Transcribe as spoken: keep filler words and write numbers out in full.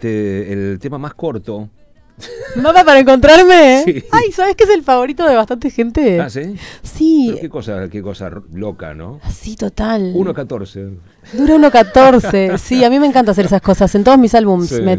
este, el tema más corto. ¿Mapa para encontrarme? Sí. Ay, ¿sabes que es el favorito de bastante gente? ¿Ah, sí? Sí. Pero qué cosa, qué cosa loca, ¿no? Sí, total. uno catorce. Dura uno catorce. Sí, a mí me encanta hacer esas cosas. En todos mis álbums Sí. me